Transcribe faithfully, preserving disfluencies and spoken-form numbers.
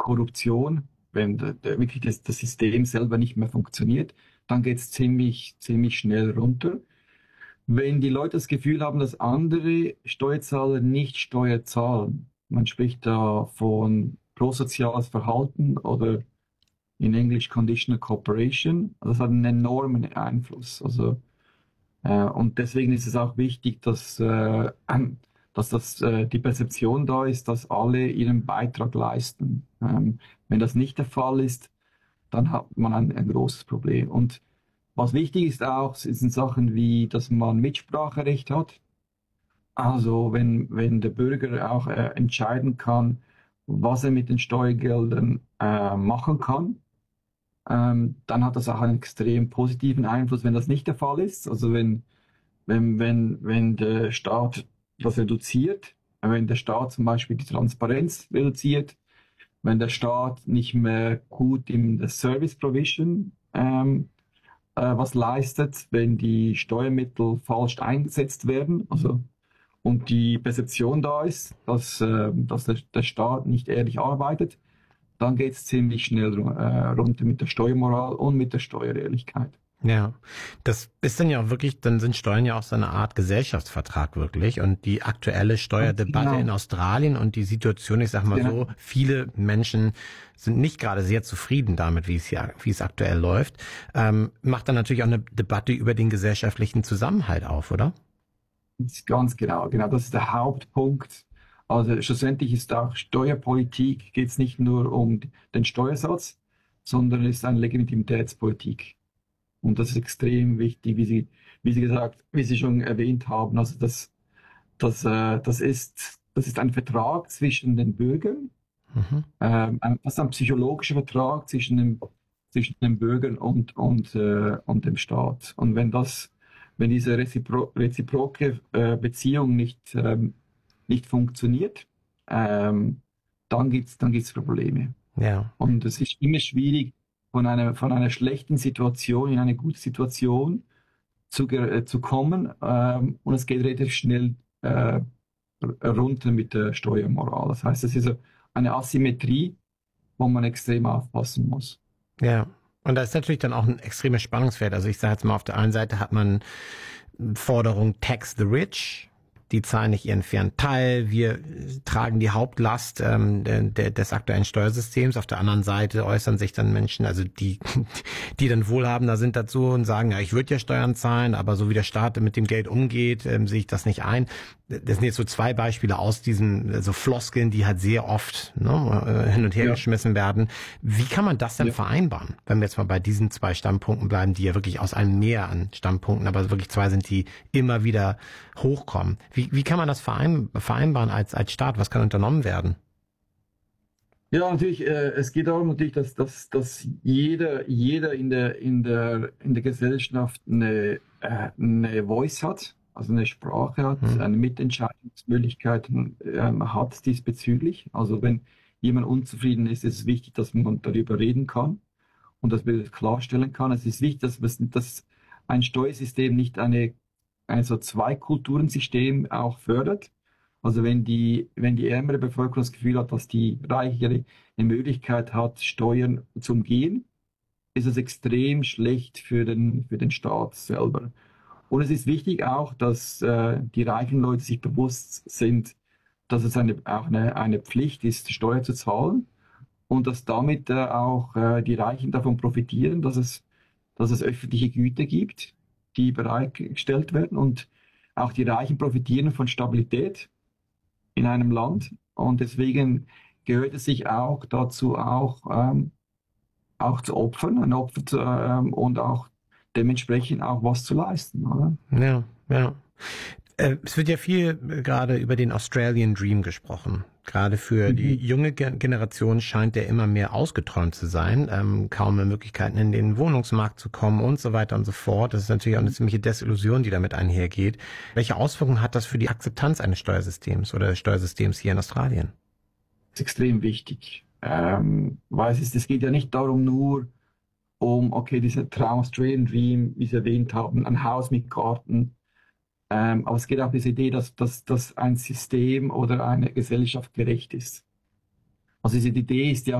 Korruption, wenn der, der, wirklich das, das System selber nicht mehr funktioniert, dann geht es ziemlich, ziemlich schnell runter. Wenn die Leute das Gefühl haben, dass andere Steuerzahler nicht Steuer zahlen, man spricht da von prosoziales Verhalten oder in Englisch Conditional Cooperation, also das hat einen enormen Einfluss. Also, äh, und deswegen ist es auch wichtig, dass, äh, dass das, äh, die Perzeption da ist, dass alle ihren Beitrag leisten. Ähm, wenn das nicht der Fall ist, dann hat man ein, ein großes Problem. Und was wichtig ist auch, sind Sachen wie, dass man Mitspracherecht hat. Also wenn, wenn der Bürger auch äh, entscheiden kann, was er mit den Steuergeldern äh, machen kann, ähm, dann hat das auch einen extrem positiven Einfluss, wenn das nicht der Fall ist. Also wenn, wenn, wenn, wenn der Staat das reduziert, wenn der Staat zum Beispiel die Transparenz reduziert, wenn der Staat nicht mehr gut in der Service Provision ähm, äh, was leistet, wenn die Steuermittel falsch eingesetzt werden, also und die Perzeption da ist, dass, äh, dass der, der Staat nicht ehrlich arbeitet, dann geht es ziemlich schnell äh, runter mit der Steuermoral und mit der Steuerehrlichkeit. Ja, das ist dann ja auch wirklich, dann sind Steuern ja auch so eine Art Gesellschaftsvertrag wirklich. Und die aktuelle Steuerdebatte Genau. in Australien und die Situation, ich sag mal Genau. so, viele Menschen sind nicht gerade sehr zufrieden damit, wie es hier, wie es aktuell läuft, ähm, macht dann natürlich auch eine Debatte über den gesellschaftlichen Zusammenhalt auf, oder? Ganz genau, genau. Das ist der Hauptpunkt. Also schlussendlich ist auch Steuerpolitik, geht es nicht nur um den Steuersatz, sondern es ist eine Legitimitätspolitik. Und das ist extrem wichtig, wie Sie, wie Sie gesagt, wie Sie schon erwähnt haben. Also das, das, äh, das ist, das ist ein Vertrag zwischen den Bürgern, Mhm. ähm, ein, das ist ein psychologischer Vertrag zwischen dem, zwischen den Bürgern und, und, äh, und dem Staat. Und wenn das, wenn diese rezipro reziproke äh, Beziehung nicht, ähm, nicht funktioniert, ähm, dann gibt's, dann gibt's Probleme. Ja. Und es ist immer schwierig, von einer, von einer schlechten Situation in eine gute Situation zu, äh, zu kommen. Ähm, und es geht relativ schnell äh, runter mit der Steuermoral. Das heißt, es ist so eine Asymmetrie, wo man extrem aufpassen muss. Ja. Und da ist natürlich dann auch ein extremes Spannungsfeld. Also ich sage jetzt mal, auf der einen Seite hat man Forderung Tax the Rich. Die zahlen nicht ihren fairen Teil. Wir tragen die Hauptlast ähm, de, de, des aktuellen Steuersystems. Auf der anderen Seite äußern sich dann Menschen, also die, die dann wohlhabender sind dazu und sagen, ja, ich würde ja Steuern zahlen, aber so wie der Staat mit dem Geld umgeht, ähm, sehe ich das nicht ein. Das sind jetzt so zwei Beispiele aus diesen so Floskeln, die halt sehr oft ne, hin und her Ja. geschmissen werden. Wie kann man das denn Ja. vereinbaren, wenn wir jetzt mal bei diesen zwei Standpunkten bleiben, die ja wirklich aus einem Meer an Standpunkten, aber wirklich zwei sind, die immer wieder hochkommen. Wie, wie kann man das verein, vereinbaren als, als Staat? Was kann unternommen werden? Ja, natürlich, äh, es geht darum natürlich, dass, dass, dass jeder, jeder in der, in der, in der Gesellschaft eine, äh, eine Voice hat, also eine Sprache hat, Hm. eine Mitentscheidungsmöglichkeit ähm, hat diesbezüglich. Also wenn jemand unzufrieden ist, ist es wichtig, dass man darüber reden kann und dass man das klarstellen kann. Es ist wichtig, dass, man- dass ein Steuersystem nicht eine, ein so Zwei-Kulturen-System auch fördert. Also wenn die, wenn die ärmere Bevölkerung das Gefühl hat, dass die reichere eine Möglichkeit hat, Steuern zu umgehen, ist es extrem schlecht für den, für den Staat selber. Und es ist wichtig auch, dass äh, die reichen Leute sich bewusst sind, dass es eine, auch eine, eine Pflicht ist, Steuer zu zahlen und dass damit äh, auch äh, die Reichen davon profitieren, dass es, dass es öffentliche Güter gibt, die bereitgestellt werden und auch die Reichen profitieren von Stabilität in einem Land und deswegen gehört es sich auch dazu, auch, ähm, auch zu opfern, ein Opfer zu, ähm, und auch dementsprechend auch was zu leisten, oder? Ja, ja. Äh, Es wird ja viel äh, gerade über den Australian Dream gesprochen. Gerade für die Mhm. junge Ge- Generation scheint der immer mehr ausgeträumt zu sein. Ähm, kaum mehr Möglichkeiten in den Wohnungsmarkt zu kommen und so weiter und so fort. Das ist natürlich auch eine ziemliche Desillusion, die damit einhergeht. Welche Auswirkungen hat das für die Akzeptanz eines Steuersystems oder des Steuersystems hier in Australien? Das ist extrem wichtig, ähm, weil es, ist, es geht ja nicht darum nur um, okay, dieser Traum Australian Dream, wie Sie erwähnt haben, ein Haus mit Garten, ähm, aber es geht auch um diese Idee, dass, dass, dass ein System oder eine Gesellschaft gerecht ist. Also diese Idee ist ja